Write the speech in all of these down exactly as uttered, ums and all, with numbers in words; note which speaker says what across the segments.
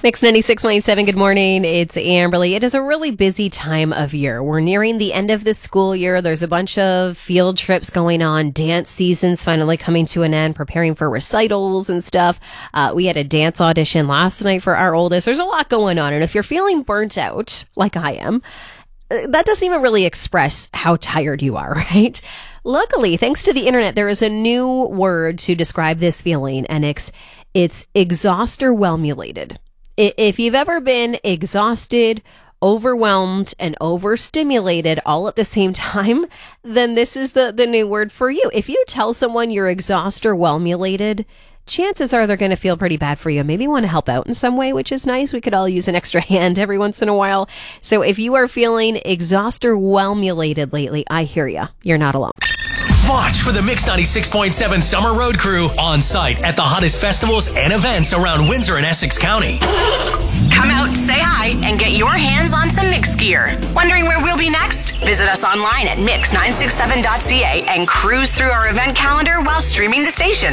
Speaker 1: Mix ninety-six point seven, good morning. It's Amberly. It is a really busy time of year. We're nearing the end of the school year. There's a bunch of field trips going on. Dance season's finally coming to an end, preparing for recitals and stuff. Uh, we had a dance audition last night for our oldest. There's a lot going on. And if you're feeling burnt out, like I am, that doesn't even really express how tired you are, right? Luckily, thanks to the internet, there is a new word to describe this feeling, and it's, it's exhauster-whelmulated. If you've ever been exhausted, overwhelmed, and overstimulated all at the same time, then this is the, the new word for you. If you tell someone you're exhauster-whelmulated, chances are they're going to feel pretty bad for you. Maybe want to help out in some way, which is nice. We could all use an extra hand every once in a while. So if you are feeling exhauster-whelmulated lately, I hear you. You're not alone.
Speaker 2: Watch for the Mix ninety-six point seven Summer Road Crew on site at the hottest festivals and events around Windsor and Essex County.
Speaker 3: Come out, say hi, and get your hands on some Mix gear. Wondering where we'll be next? Visit us online at mix nine six seven dot c a and cruise through our event calendar while streaming the station.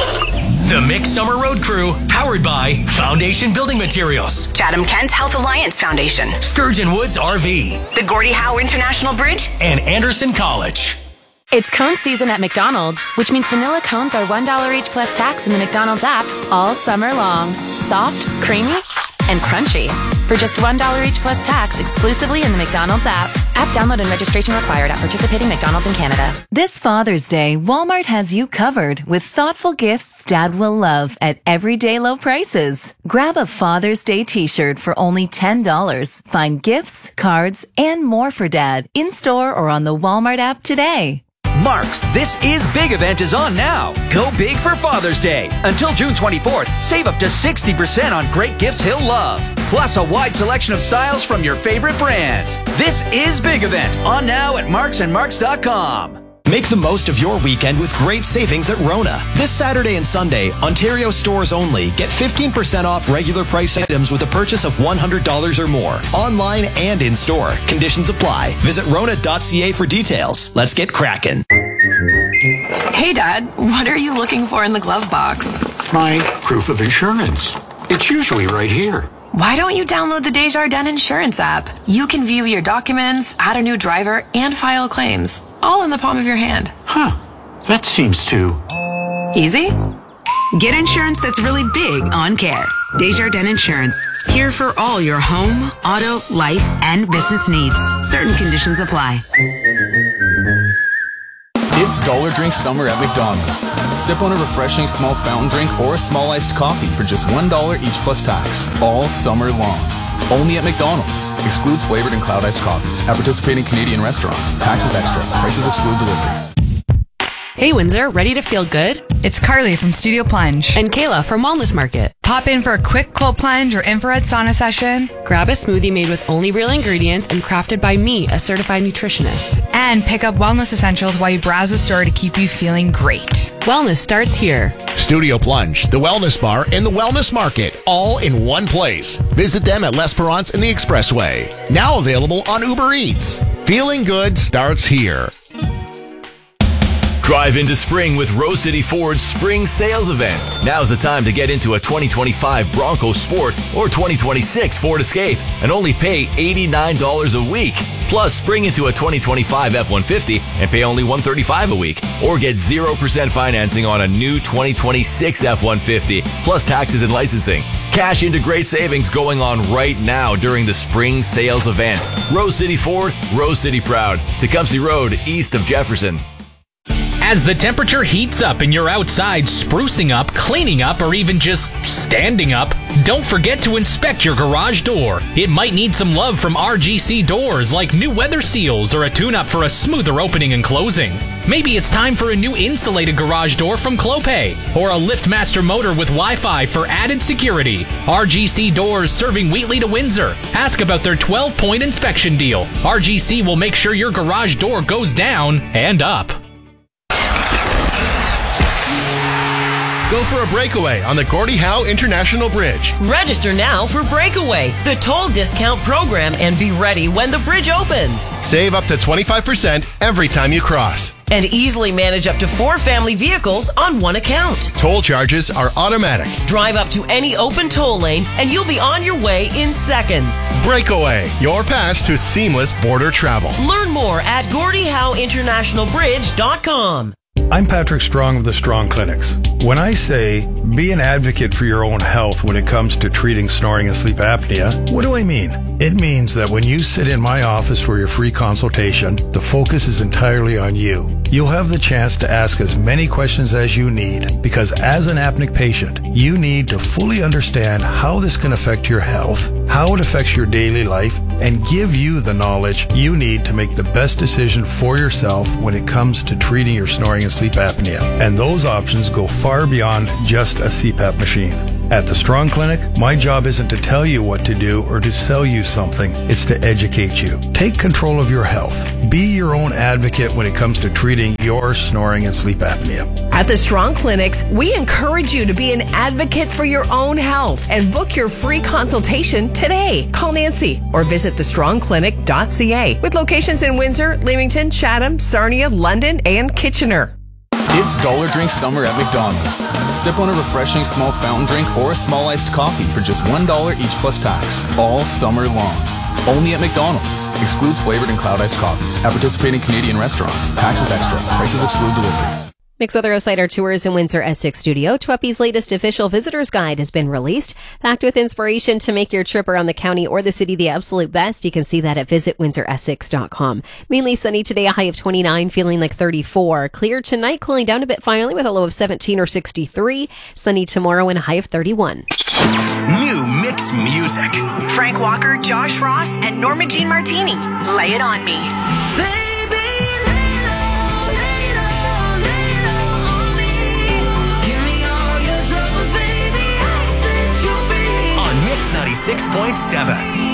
Speaker 2: The Mix Summer Road Crew, powered by Foundation Building Materials,
Speaker 3: Chatham Kent Health Alliance Foundation,
Speaker 2: Sturgeon Woods R V,
Speaker 3: the Gordie Howe International Bridge,
Speaker 2: and Anderson College.
Speaker 4: It's cone season at McDonald's, which means vanilla cones are one dollar each plus tax in the McDonald's app all summer long. Soft, creamy, and crunchy. For just one dollar each plus tax exclusively in the McDonald's app. App download and registration required at participating McDonald's in Canada.
Speaker 5: This Father's Day, Walmart has you covered with thoughtful gifts Dad will love at everyday low prices. Grab a Father's Day t-shirt for only ten dollars. Find gifts, cards, and more for Dad in-store or on the Walmart app today.
Speaker 6: Mark's This Is Big event is on now. Go big for Father's Day. Until June twenty-fourth, save up to sixty percent on great gifts he'll love. Plus a wide selection of styles from your favorite brands. This Is Big event on now at marks and marks dot com.
Speaker 7: Make the most of your weekend with great savings at Rona. This Saturday and Sunday, Ontario stores only. Get fifteen percent off regular price items with a purchase of one hundred dollars or more. Online and in-store. Conditions apply. Visit rona dot c a for details. Let's get cracking.
Speaker 3: Hey, Dad, what are you looking for in the glove box?
Speaker 8: My proof of insurance. It's usually right here.
Speaker 3: Why don't you download the Desjardins Insurance app? You can view your documents, add a new driver, and file claims, all in the palm of your hand.
Speaker 8: Huh. That seems too...
Speaker 3: easy?
Speaker 9: Get insurance that's really big on care. Desjardins Insurance. Here for all your home, auto, life, and business needs. Certain conditions apply.
Speaker 10: It's Dollar Drink Summer at McDonald's. Sip on a refreshing small fountain drink or a small iced coffee for just one dollar each plus tax, all summer long. Only at McDonald's. Excludes flavored and cloud iced coffees. At participating Canadian restaurants. Taxes extra. Prices exclude delivery.
Speaker 11: Hey Windsor, ready to feel good?
Speaker 12: It's Carly from Studio Plunge.
Speaker 11: And Kayla from Wellness Market.
Speaker 12: Pop in for a quick cold plunge or infrared sauna session.
Speaker 11: Grab a smoothie made with only real ingredients and crafted by me, a certified nutritionist.
Speaker 12: And pick up wellness essentials while you browse the store to keep you feeling great.
Speaker 11: Wellness starts here.
Speaker 13: Studio Plunge, the Wellness Bar, and the Wellness Market, all in one place. Visit them at L'Esperance and the Expressway. Now available on Uber Eats. Feeling good starts here.
Speaker 2: Drive into spring with Rose City Ford's Spring Sales Event. Now's the time to get into a twenty twenty-five Bronco Sport or twenty twenty-six Ford Escape and only pay eighty-nine dollars a week. Plus, spring into a twenty twenty-five F one fifty and pay only one hundred thirty-five dollars a week. Or get zero percent financing on a new twenty twenty-six F one fifty, plus taxes and licensing. Cash into great savings going on right now during the Spring Sales Event. Rose City Ford, Rose City proud. Tecumseh Road, east of Jefferson.
Speaker 14: As the temperature heats up and you're outside sprucing up, cleaning up, or even just standing up, don't forget to inspect your garage door. It might need some love from R G C Doors, like new weather seals or a tune-up for a smoother opening and closing. Maybe it's time for a new insulated garage door from Clopay, or a LiftMaster motor with Wi-Fi for added security. R G C Doors, serving Wheatley to Windsor. Ask about their twelve-point inspection deal. R G C will make sure your garage door goes down and up.
Speaker 13: Go for a breakaway on the Gordie Howe International Bridge.
Speaker 15: Register now for Breakaway, the toll discount program, and be ready when the bridge opens.
Speaker 13: Save up to twenty-five percent every time you cross.
Speaker 15: And easily manage up to four family vehicles on one account.
Speaker 13: Toll charges are automatic.
Speaker 15: Drive up to any open toll lane and you'll be on your way in seconds.
Speaker 13: Breakaway, your pass to seamless border travel.
Speaker 15: Learn more at Gordie Howe International Bridge dot com.
Speaker 16: I'm Patrick Strong of the Strong Clinics. When I say be an advocate for your own health when it comes to treating snoring and sleep apnea, what do I mean? It means that when you sit in my office for your free consultation, the focus is entirely on you. You'll have the chance to ask as many questions as you need, because as an apneic patient, you need to fully understand how this can affect your health, how it affects your daily life, and give you the knowledge you need to make the best decision for yourself when it comes to treating your snoring and sleep apnea. And those options go far beyond just a C PAP machine. At the Strong Clinic, my job isn't to tell you what to do or to sell you something. It's to educate you. Take control of your health. Be your own advocate when it comes to treating your snoring and sleep apnea.
Speaker 17: At the Strong Clinics, we encourage you to be an advocate for your own health and book your free consultation today. Call Nancy or visit the strong clinic dot c a with locations in Windsor, Leamington, Chatham, Sarnia, London, and Kitchener.
Speaker 10: It's Dollar Drink Summer at McDonald's. Sip on a refreshing small fountain drink or a small iced coffee for just one dollar each plus tax, all summer long. Only at McDonald's. Excludes flavored and cloud iced coffees. At participating Canadian restaurants. Taxes extra. Prices exclude delivery.
Speaker 1: Mix Weather Outsider Tours in Windsor Essex Studio. Tweppy's latest official visitor's guide has been released. Packed with inspiration to make your trip around the county or the city the absolute best. You can see that at visit windsor essex dot com. Mainly sunny today, a high of twenty-nine, feeling like thirty-four. Clear tonight, cooling down a bit finally with a low of seventeen or sixty-three. Sunny tomorrow and a high of thirty-one.
Speaker 18: New Mix music.
Speaker 3: Frank Walker, Josh Ross, and Norma Jean Martini. Lay it on me.
Speaker 18: ninety-six point seven.